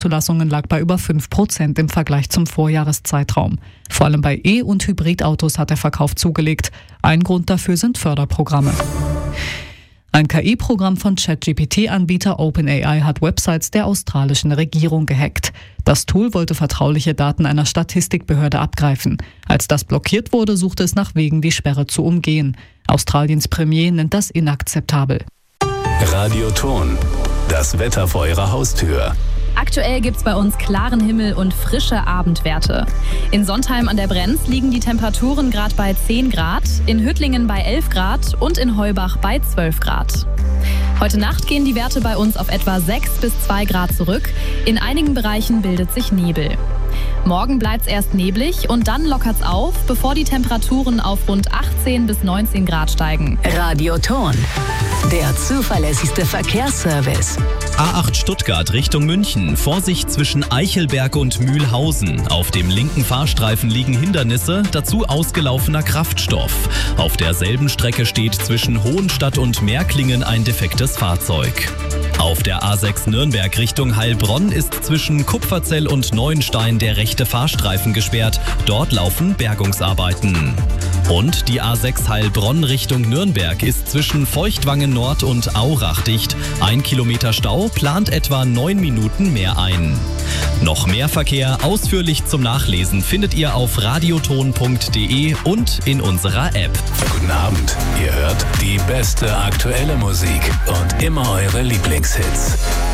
Zulassungen lag bei über 5% im Vergleich zum Vorjahreszeitraum. Vor allem bei E- und Hybridautos hat der Verkauf zugelegt. Ein Grund dafür sind Förderprogramme. Ein KI-Programm von ChatGPT-Anbieter OpenAI hat Websites der australischen Regierung gehackt. Das Tool wollte vertrauliche Daten einer Statistikbehörde abgreifen. Als das blockiert wurde, suchte es nach Wegen, die Sperre zu umgehen. Australiens Premier nennt das inakzeptabel. Radioton, das Wetter vor Ihrer Haustür. Aktuell gibt's bei uns klaren Himmel und frische Abendwerte. In Sontheim an der Brenz liegen die Temperaturen gerade bei 10 Grad, in Hüttlingen bei 11 Grad und in Heubach bei 12 Grad. Heute Nacht gehen die Werte bei uns auf etwa 6 bis 2 Grad zurück. In einigen Bereichen bildet sich Nebel. Morgen bleibt's erst neblig und dann lockert's auf, bevor die Temperaturen auf rund 18 bis 19 Grad steigen. Radioton, der zuverlässigste Verkehrsservice. A8 Stuttgart Richtung München. Vorsicht zwischen Eichelberg und Mühlhausen. Auf dem linken Fahrstreifen liegen Hindernisse, dazu ausgelaufener Kraftstoff. Auf derselben Strecke steht zwischen Hohenstadt und Märklingen ein defektes Fahrzeug. Auf der A6 Nürnberg Richtung Heilbronn ist zwischen Kupferzell und Neuenstein der rechte Fahrstreifen gesperrt. Dort laufen Bergungsarbeiten. Und die A6 Heilbronn Richtung Nürnberg ist zwischen Feuchtwangen Nord und Aurach dicht. 1 Kilometer Stau plant etwa 9 Minuten mehr ein. Noch mehr Verkehr ausführlich zum Nachlesen findet ihr auf radioton.de und in unserer App. Guten Abend, ihr hört die beste aktuelle Musik und immer eure Lieblingshits.